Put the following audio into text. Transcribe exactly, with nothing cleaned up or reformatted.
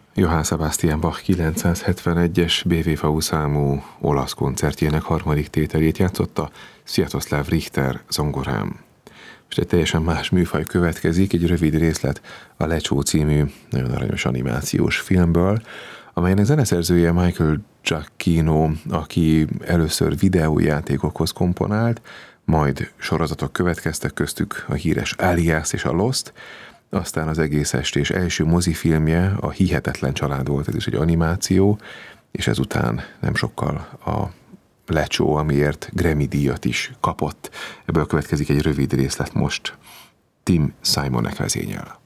Johann Sebastian Bach kilencszázhetvenegyes bé vé ef u számú olasz koncertjének harmadik tételét játszotta Sviatoslav Richter zongorán. Most egy teljesen más műfaj következik, egy rövid részlet a Lecsó című nagyon aranyos animációs filmből, amelynek zeneszerzője Michael Giacchino, aki először videójátékokhoz komponált, majd sorozatok következtek, köztük a híres Alias és a Lost, aztán az egész estés első mozifilmje a Hihetetlen család volt, ez is egy animáció, és ezután nem sokkal a Lecsó, amiért Grammy-díjat is kapott. Ebből következik egy rövid részlet most. Tim Simonek vezényel.